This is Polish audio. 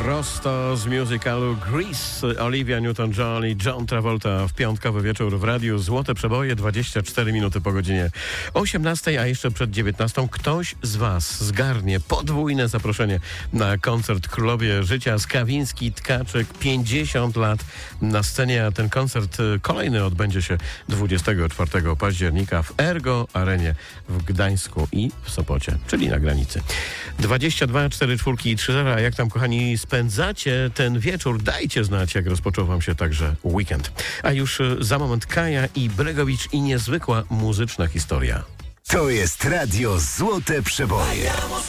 Prosto z musicalu Grease, Olivia Newton-John i John Travolta w piątkowy wieczór w radiu. Złote przeboje, 24 minuty po godzinie 18, a jeszcze przed 19 ktoś z Was zgarnie podwójne zaproszenie na koncert Królowie Życia. Skawiński, Tkaczyk, 50 lat na scenie, a ten koncert kolejny odbędzie się 24 października w Ergo Arenie w Gdańsku i w Sopocie, czyli na granicy. 22 44 i 30. A jak tam, kochani, spędzacie ten wieczór? Dajcie znać, jak rozpoczął Wam się także weekend. A już za moment Kaja i Bregowicz i niezwykła muzyczna historia. To jest radio Złote Przeboje.